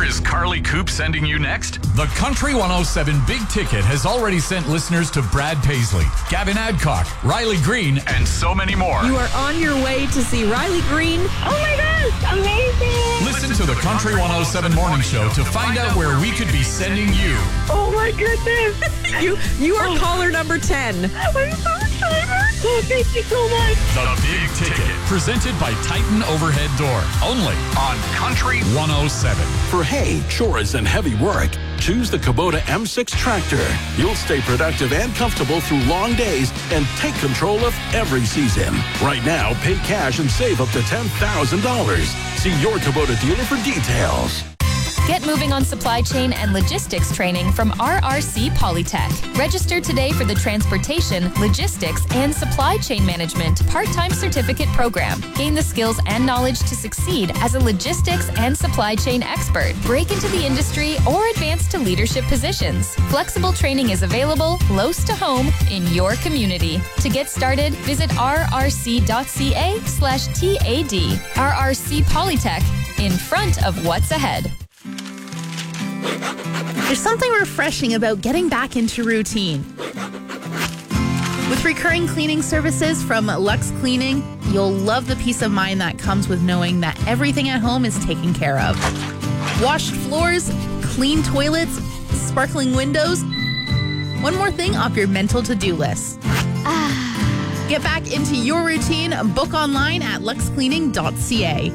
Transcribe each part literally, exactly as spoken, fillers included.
is Carly Coop sending you next? The Country one oh seven Big Ticket has already sent listeners to Brad Paisley, Gavin Adcock, Riley Green, and so many more. You are on your way to see Riley Green. Oh my gosh, amazing! Listen to the Country one oh seven Morning Show to find out where we could be sending you. Oh my goodness! You you are caller number ten. I'm so excited! Oh, thank you so much. The Big Ticket, presented by Titan Overhead Door, only On Country one oh seven. For hay, chores, and heavy work, choose the Kubota M six tractor. You'll stay productive and comfortable through long days and take control of every season. Right now, pay cash and save up to ten thousand dollars. See your Kubota dealer for details. Get moving on supply chain and logistics training from R R C Polytech. Register today for the Transportation, Logistics, and Supply Chain Management part-time certificate program. Gain the skills and knowledge to succeed as a logistics and supply chain expert. Break into the industry or advance to leadership positions. Flexible training is available close to home in your community. To get started, visit rrc.ca slash TAD. R R C Polytech, in front of what's ahead. There's something refreshing about getting back into routine. With recurring cleaning services from Lux Cleaning, you'll love the peace of mind that comes with knowing that everything at home is taken care of. Washed floors, clean toilets, sparkling windows. One more thing off your mental to-do list. Get back into your routine. Book online at lux cleaning dot c a.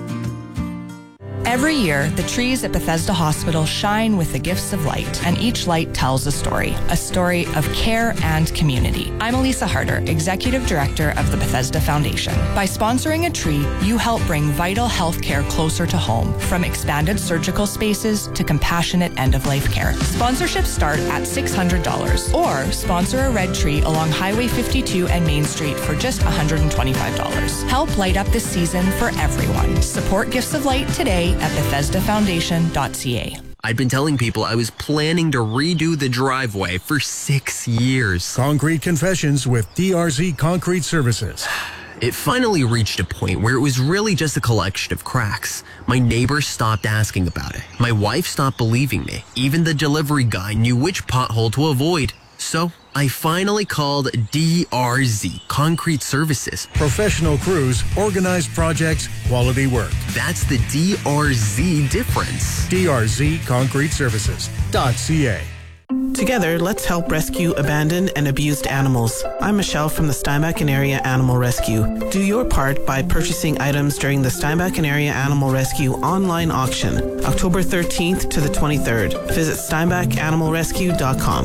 Every year, the trees at Bethesda Hospital shine with the gifts of light, and each light tells a story, a story of care and community. I'm Elisa Harder, Executive Director of the Bethesda Foundation. By sponsoring a tree, you help bring vital health care closer to home, from expanded surgical spaces to compassionate end-of-life care. Sponsorships start at six hundred dollars, or sponsor a red tree along Highway fifty-two and Main Street for just one hundred twenty-five dollars. Help light up this season for everyone. Support Gifts of Light today at bethesda foundation dot c a. I'd been telling people I was planning to redo the driveway for six years. Concrete Confessions with D R Z Concrete Services. It finally reached a point where it was really just a collection of cracks. My neighbors stopped asking about it. My wife stopped believing me. Even the delivery guy knew which pothole to avoid. So I finally called D R Z Concrete Services. Professional crews, organized projects, quality work. That's the D R Z difference. D R Z Concrete Services dot c a. Together, let's help rescue abandoned and abused animals. I'm Michelle from the Steinbach and Area Animal Rescue. Do your part by purchasing items during the Steinbach and Area Animal Rescue online auction, October thirteenth to the twenty-third. Visit steinbach animal rescue dot com.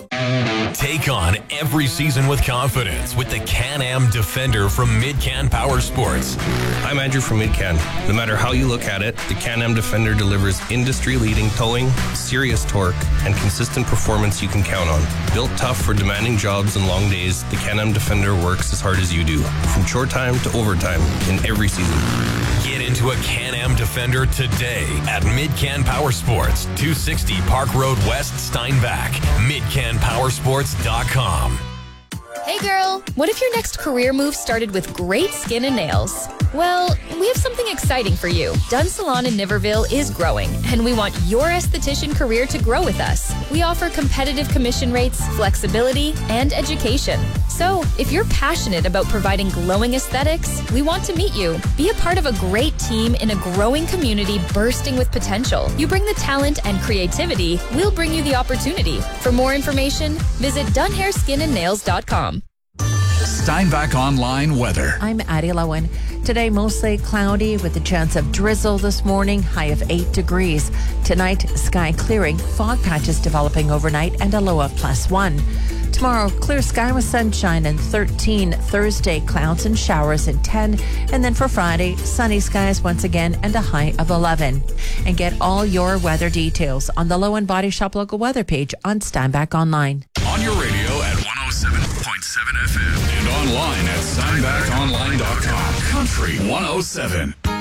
Take on every season with confidence with the Can-Am Defender from Mid-Can Power Sports. I'm Andrew from Mid-Can. No matter how you look at it, the Can-Am Defender delivers industry-leading towing, serious torque, and consistent performance you can count on. Built tough for demanding jobs and long days, the Can-Am Defender works as hard as you do, from short time to overtime in every season. Get into a Can-Am Defender today at Mid-Can Power Sports, two sixty Park Road West, Steinbach. mid can power sports dot com. Hey girl, what if your next career move started with great skin and nails? Well, we have something exciting for you. Dunn Salon in Niverville is growing, and we want your esthetician career to grow with us. We offer competitive commission rates, flexibility, and education. So, if you're passionate about providing glowing aesthetics, we want to meet you. Be a part of a great team in a growing community bursting with potential. You bring the talent and creativity, we'll bring you the opportunity. For more information, visit dun hair skin and nails dot com. Steinbach Online weather. I'm Addie Lowen. Today, mostly cloudy with a chance of drizzle this morning, high of eight degrees. Tonight, sky clearing, fog patches developing overnight, and a low of plus one. Tomorrow, clear sky with sunshine and thirteen. Thursday, clouds and showers and ten. And then for Friday, sunny skies once again and a high of eleven. And get all your weather details on the Lowen Body Shop local weather page on Steinbach Online. On your radio at one oh seven point seven F M and online at steinbach online dot com. Country one oh seven.